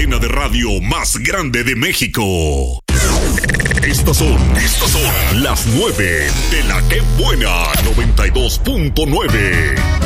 cadena de radio más grande de México. Estas son las 9 de la Que Buena 92.9.